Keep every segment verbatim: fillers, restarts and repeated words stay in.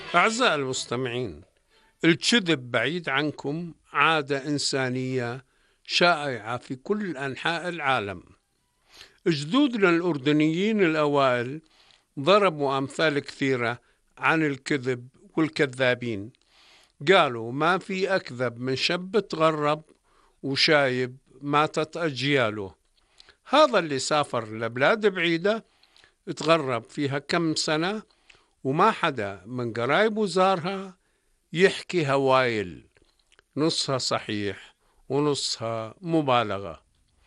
أعزائي المستمعين، الكذب بعيد عنكم عادة إنسانية شائعة في كل أنحاء العالم. جدودنا الأردنيين الأوائل ضربوا أمثال كثيرة عن الكذب والكذابين. قالوا ما في أكذب من شاب تغرب وشايب ماتت أجياله. هذا اللي سافر لبلاد بعيدة تغرب فيها كم سنة وما حدا من قرايبه زارها يحكي هوايل، نصها صحيح ونصها مبالغة.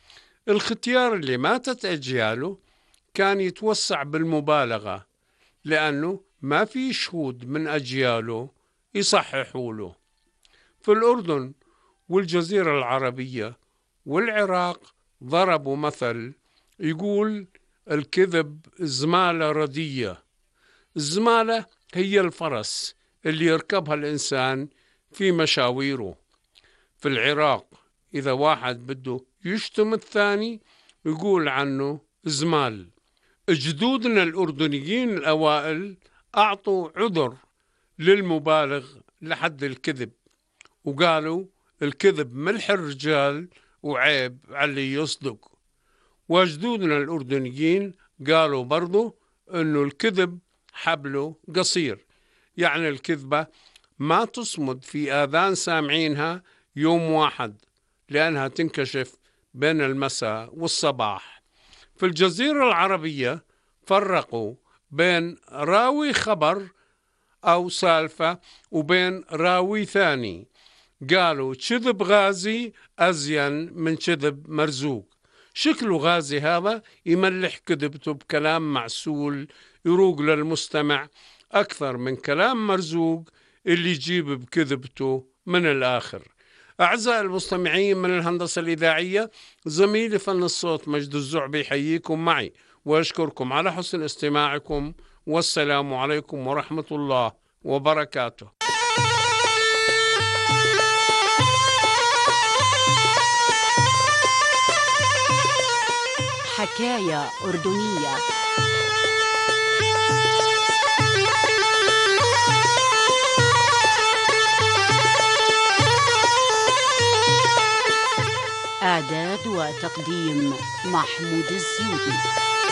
الختيار اللي ماتت أجياله كان يتوسع بالمبالغة لأنه ما في شهود من أجياله يصححوا له. في الأردن والجزيرة العربية والعراق ضربوا مثل يقول الكذب زمالة ردية. الزمالة هي الفرس اللي يركبها الإنسان في مشاويره. في العراق إذا واحد بده يشتم الثاني يقول عنه زمال. جدودنا الأردنيين الأوائل أعطوا عذر للمبالغ لحد الكذب، وقالوا الكذب ملح الرجال وعيب على اللي يصدق. وجدودنا الأردنيين قالوا برضو أنه الكذب حبله قصير، يعني الكذبة ما تصمد في آذان سامعينها يوم واحد لأنها تنكشف بين المساء والصباح. في الجزيرة العربية فرقوا بين راوي خبر أو سالفة وبين راوي ثاني. قالوا كذب غازي أزين من كذب مرزوق. شكله غازي هذا يملح كذبته بكلام معسول يروق للمستمع أكثر من كلام مرزوق اللي يجيب بكذبته من الآخر. أعزائي المستمعين، من الهندسة الإذاعية زميلي فن الصوت مجد الزعبي يحييكم معي وأشكركم على حسن استماعكم، والسلام عليكم ورحمة الله وبركاته. حكاية أردنية. إعداد وتقديم محمود الزيودي.